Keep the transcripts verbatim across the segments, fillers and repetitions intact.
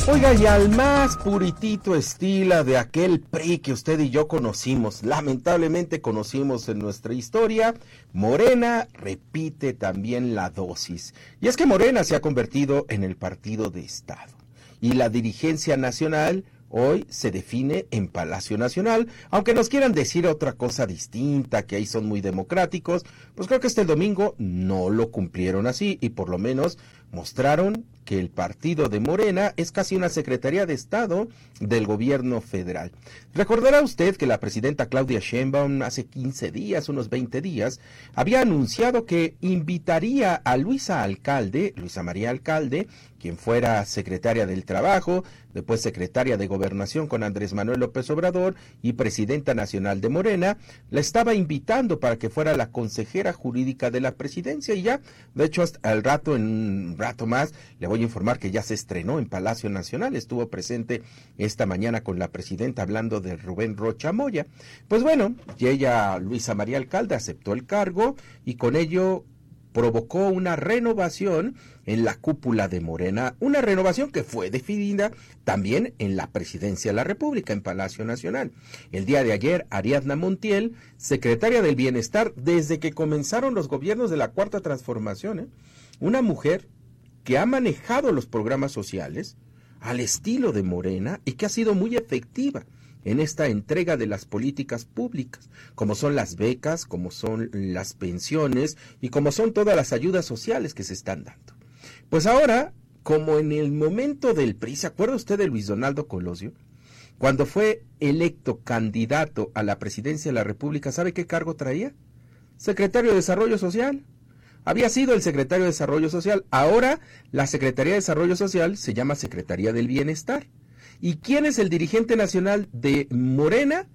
Oiga, y al más puritito estilo de aquel P R I que usted y yo conocimos, lamentablemente conocimos en nuestra historia, Morena repite también la dosis. Y es que Morena se ha convertido en el partido de Estado. Y la dirigencia nacional hoy se define en Palacio Nacional, aunque nos quieran decir otra cosa distinta, que ahí son muy democráticos, pues creo que este domingo no lo cumplieron así y por lo menos mostraron que el partido de Morena es casi una secretaría de Estado del gobierno federal. Recordará usted que la presidenta Claudia Sheinbaum hace quince días, unos veinte días, había anunciado que invitaría a Luisa Alcalde, Luisa María Alcalde, quien fuera secretaria del Trabajo, después secretaria de Gobernación con Andrés Manuel López Obrador y presidenta nacional de Morena, la estaba invitando para que fuera la consejera jurídica de la presidencia y ya, de hecho, hasta al rato, en un rato más, le voy a informar que ya se estrenó en Palacio Nacional, estuvo presente esta mañana con la presidenta hablando de Rubén Rocha Moya. Pues bueno, y ella, Luisa María Alcalde, aceptó el cargo y con ello provocó una renovación en la cúpula de Morena, una renovación que fue definida también en la presidencia de la República, en Palacio Nacional. El día de ayer, Ariadna Montiel, secretaria del Bienestar, desde que comenzaron los gobiernos de la Cuarta Transformación, ¿eh? una mujer que ha manejado los programas sociales al estilo de Morena y que ha sido muy efectiva en esta entrega de las políticas públicas, como son las becas, como son las pensiones y como son todas las ayudas sociales que se están dando. Pues ahora, como en el momento del P R I, ¿se acuerda usted de Luis Donaldo Colosio? Cuando fue electo candidato a la presidencia de la República, ¿sabe qué cargo traía? Secretario de Desarrollo Social. Había sido el secretario de Desarrollo Social. Ahora la Secretaría de Desarrollo Social se llama Secretaría del Bienestar. ¿Y quién es el dirigente nacional de Morena?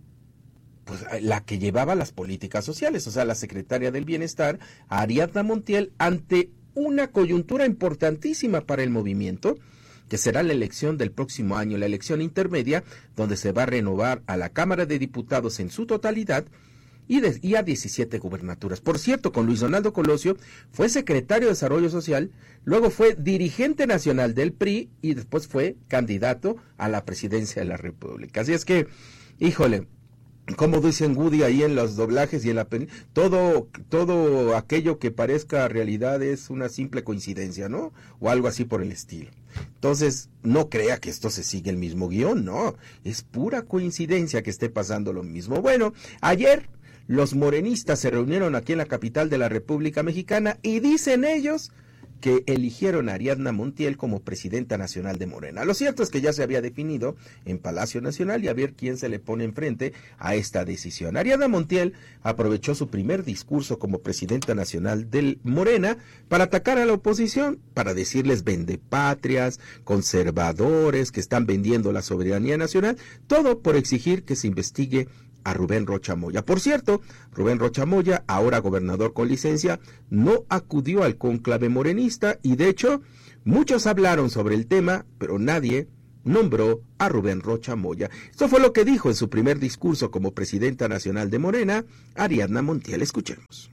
Pues la que llevaba las políticas sociales, o sea, la secretaria del Bienestar, Ariadna Montiel, ante una coyuntura importantísima para el movimiento, que será la elección del próximo año, la elección intermedia, donde se va a renovar a la Cámara de Diputados en su totalidad, y, de, y a diecisiete gubernaturas. Por cierto, con Luis Donaldo Colosio fue secretario de Desarrollo Social, luego fue dirigente nacional del P R I y después fue candidato a la presidencia de la República. Así es que, híjole, como dicen Woody ahí en los doblajes y en la pen... todo todo aquello que parezca realidad es una simple coincidencia, ¿no? O algo así por el estilo. Entonces, no crea que esto se sigue el mismo guión, no, es pura coincidencia que esté pasando lo mismo. Bueno, ayer los morenistas se reunieron aquí en la capital de la República Mexicana y dicen ellos que eligieron a Ariadna Montiel como presidenta nacional de Morena. Lo cierto es que ya se había definido en Palacio Nacional y a ver quién se le pone enfrente a esta decisión. Ariadna Montiel aprovechó su primer discurso como presidenta nacional del Morena para atacar a la oposición, para decirles vendepatrias, conservadores, que están vendiendo la soberanía nacional, todo por exigir que se investigue a Rubén Rocha Moya. Por cierto, Rubén Rocha Moya, ahora gobernador con licencia, no acudió al cónclave morenista y de hecho muchos hablaron sobre el tema, pero nadie nombró a Rubén Rocha Moya. Esto fue lo que dijo en su primer discurso como presidenta nacional de Morena, Ariadna Montiel. Escuchemos.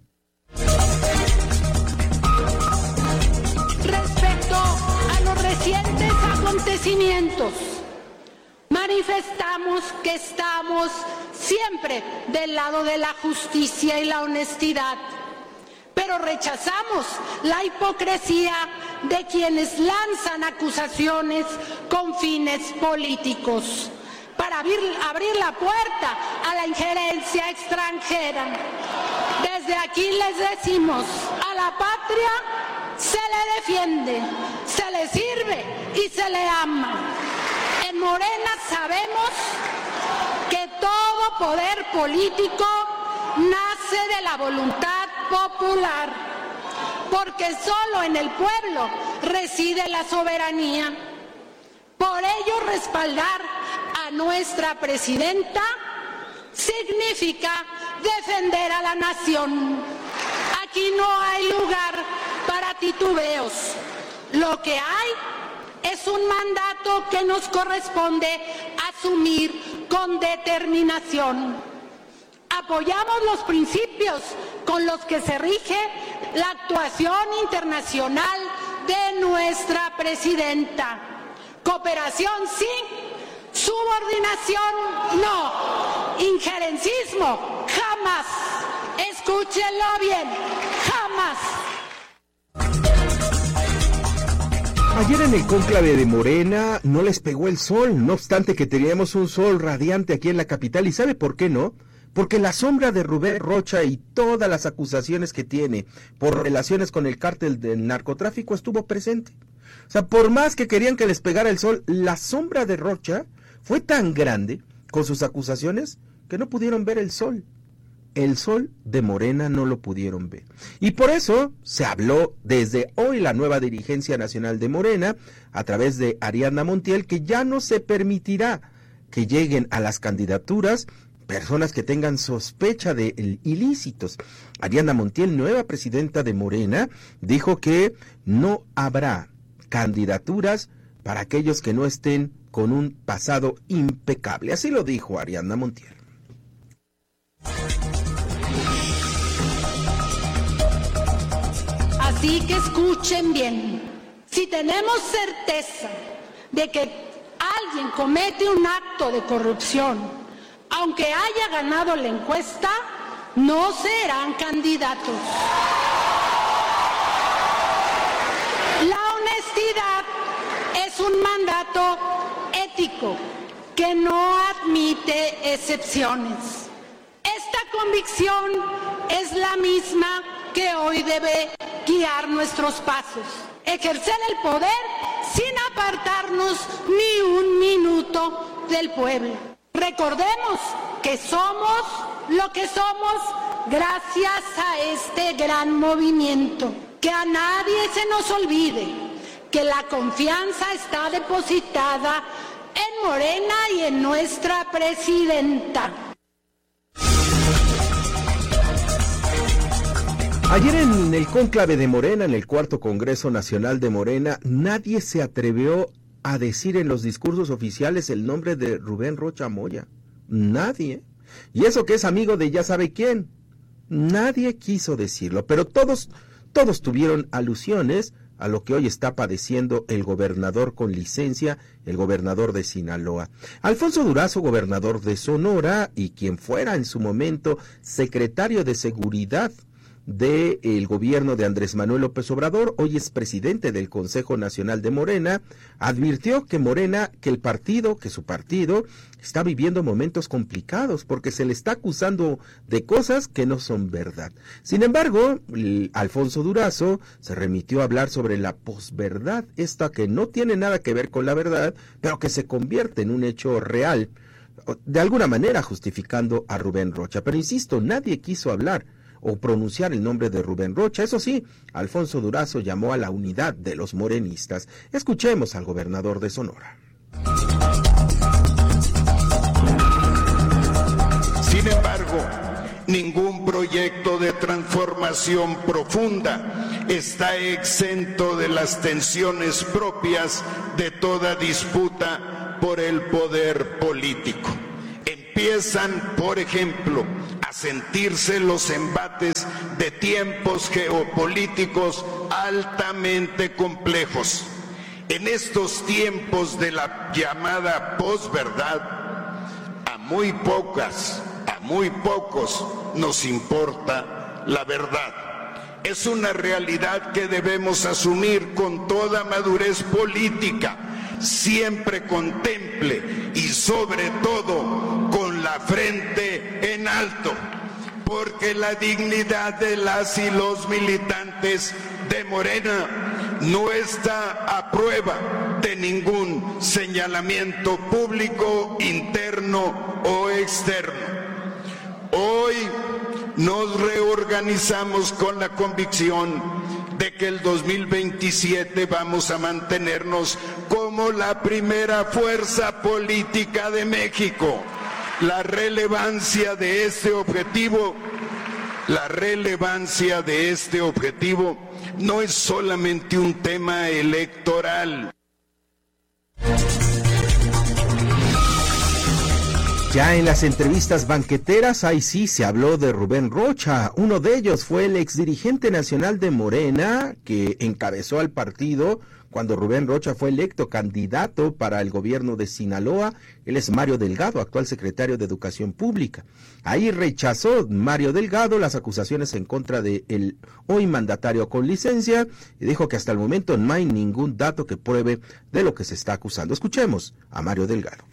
Respecto a los recientes acontecimientos, manifestamos que estamos siempre del lado de la justicia y la honestidad, pero rechazamos la hipocresía de quienes lanzan acusaciones con fines políticos para abrir, abrir la puerta a la injerencia extranjera. Desde aquí les decimos, a la patria se le defiende, se le sirve y se le ama. En Morena sabemos que todo poder político nace de la voluntad popular, porque solo en el pueblo reside la soberanía. Por ello, respaldar a nuestra presidenta significa defender a la nación. Aquí no hay lugar para titubeos. Lo que hay es un mandato que nos corresponde asumir con determinación. Apoyamos los principios con los que se rige la actuación internacional de nuestra presidenta. Cooperación sí, subordinación no, injerencismo jamás. Escúchenlo bien, jamás. Ayer en el cónclave de Morena no les pegó el sol, no obstante que teníamos un sol radiante aquí en la capital. ¿Y sabe por qué no? Porque la sombra de Rubén Rocha y todas las acusaciones que tiene por relaciones con el cártel del narcotráfico estuvo presente. O sea, por más que querían que les pegara el sol, la sombra de Rocha fue tan grande con sus acusaciones que no pudieron ver el sol. El sol de Morena no lo pudieron ver. Y por eso se habló desde hoy la nueva dirigencia nacional de Morena, a través de Ariadna Montiel, que ya no se permitirá que lleguen a las candidaturas personas que tengan sospecha de ilícitos. Ariadna Montiel, nueva presidenta de Morena, dijo que no habrá candidaturas para aquellos que no estén con un pasado impecable. Así lo dijo Ariadna Montiel. Así que escuchen bien, si tenemos certeza de que alguien comete un acto de corrupción, aunque haya ganado la encuesta, no serán candidatos. La honestidad es un mandato ético que no admite excepciones. Esta convicción es la misma que hoy debe guiar nuestros pasos. Ejercer el poder sin apartarnos ni un minuto del pueblo. Recordemos que somos lo que somos gracias a este gran movimiento. Que a nadie se nos olvide que la confianza está depositada en Morena y en nuestra presidenta. Ayer en el cónclave de Morena, en el cuarto Congreso Nacional de Morena, nadie se atrevió a decir en los discursos oficiales el nombre de Rubén Rocha Moya. Nadie. Y eso que es amigo de ya sabe quién. Nadie quiso decirlo, pero todos, todos tuvieron alusiones a lo que hoy está padeciendo el gobernador con licencia, el gobernador de Sinaloa. Alfonso Durazo, gobernador de Sonora, y quien fuera en su momento secretario de Seguridad del gobierno de Andrés Manuel López Obrador, hoy es presidente del Consejo Nacional de Morena, advirtió que Morena, que el partido, que su partido, está viviendo momentos complicados porque se le está acusando de cosas que no son verdad. Sin embargo, Alfonso Durazo se remitió a hablar sobre la posverdad, esta que no tiene nada que ver con la verdad, pero que se convierte en un hecho real, de alguna manera justificando a Rubén Rocha. Pero insisto, nadie quiso hablar o pronunciar el nombre de Rubén Rocha. Eso sí, Alfonso Durazo llamó a la unidad de los morenistas. Escuchemos al gobernador de Sonora. Sin embargo, ningún proyecto de transformación profunda está exento de las tensiones propias de toda disputa por el poder político. Empiezan, por ejemplo, a sentirse los embates de tiempos geopolíticos altamente complejos. En estos tiempos de la llamada posverdad, a muy pocas, a muy pocos nos importa la verdad. Es una realidad que debemos asumir con toda madurez política, siempre contemple y sobre todo con la frente en alto, porque la dignidad de las y los militantes de Morena no está a prueba de ningún señalamiento público, interno o externo. Hoy nos reorganizamos con la convicción de que el dos mil veintisiete vamos a mantenernos como la primera fuerza política de México. La relevancia de este objetivo, la relevancia de este objetivo no es solamente un tema electoral. Ya en las entrevistas banqueteras, ahí sí se habló de Rubén Rocha. Uno de ellos fue el exdirigente nacional de Morena, que encabezó al partido cuando Rubén Rocha fue electo candidato para el gobierno de Sinaloa. Él es Mario Delgado, actual secretario de Educación Pública. Ahí rechazó Mario Delgado las acusaciones en contra de el hoy mandatario con licencia y dijo que hasta el momento no hay ningún dato que pruebe de lo que se está acusando. Escuchemos a Mario Delgado.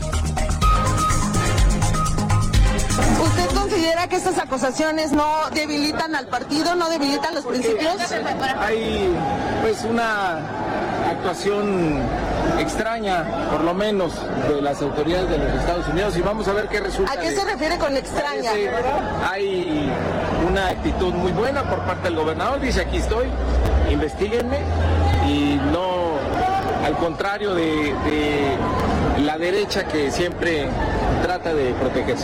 ¿Usted considera que estas acusaciones no debilitan al partido, no debilitan los principios? Hay pues una actuación extraña, por lo menos, de las autoridades de los Estados Unidos y vamos a ver qué resulta. ¿A qué se refiere con extraña? Hay una actitud muy buena por parte del gobernador, dice aquí estoy, investíguenme, y no al contrario de, de la derecha que siempre trata de protegerse.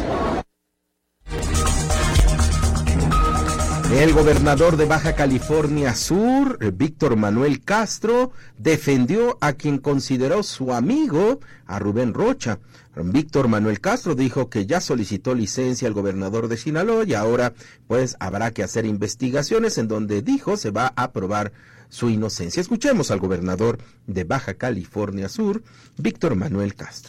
El gobernador de Baja California Sur, Víctor Manuel Castro, defendió a quien consideró su amigo, a Rubén Rocha. Víctor Manuel Castro dijo que ya solicitó licencia al gobernador de Sinaloa y ahora pues habrá que hacer investigaciones en donde dijo se va a probar su inocencia. Escuchemos al gobernador de Baja California Sur, Víctor Manuel Castro.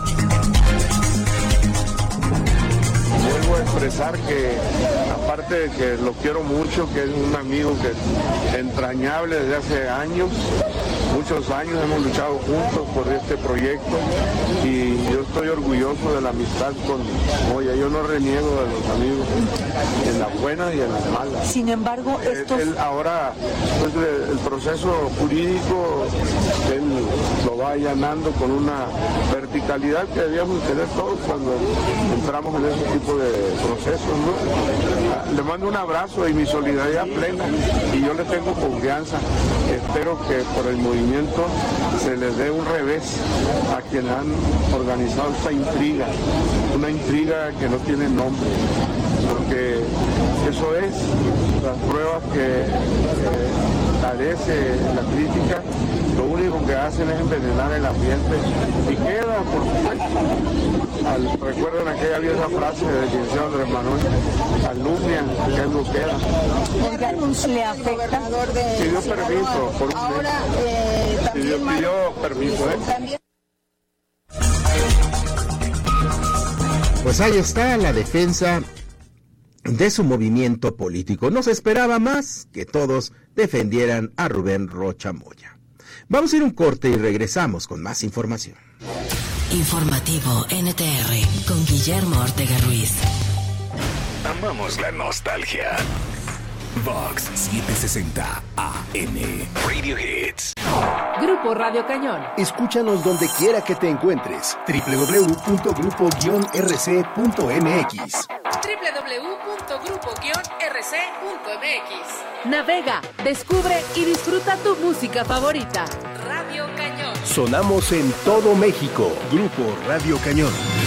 Vuelvo a expresar que, aparte de que lo quiero mucho, que es un amigo que es entrañable desde hace años, muchos años hemos luchado juntos por este proyecto y yo estoy orgulloso de la amistad con Moya. Yo no reniego de los amigos, en las buenas y en las malas. Sin embargo, estos... Él, ahora, pues, el proceso jurídico, él lo va allanando con una verticalidad que debíamos tener todos cuando entramos en ese tipo de procesos, ¿no? Le mando un abrazo y mi solidaridad plena y yo le tengo confianza. Espero que por el movimiento se les dé un revés a quienes han organizado esta intriga, una intriga que no tiene nombre, porque eso es las pruebas que eh, carece la crítica, lo único que hacen es envenenar el ambiente y queda, por supuesto, al, recuerden aquella vieja frase del licenciado Andrés Manuel, calumnia, que es lo que queda. ¿Le afecta? Pidió permiso, por un Ahora, eh, pidió, también pidió permiso, ¿eh? Pues ahí está la defensa de su movimiento político. No se esperaba más que todos defendieran a Rubén Rocha Moya. Vamos a ir a un corte y regresamos con más información. Informativo N T R con Guillermo Ortega Ruiz. Amamos la nostalgia. Vox setecientos sesenta A M Radio Hits. Grupo Radio Cañón. Escúchanos donde quiera que te encuentres. doble u doble u doble u punto grupo guion r c punto m x. doble u doble u doble u punto grupo guion r c punto m x. Navega, descubre y disfruta tu música favorita. Radio Cañón. Sonamos en todo México. Grupo Radio Cañón.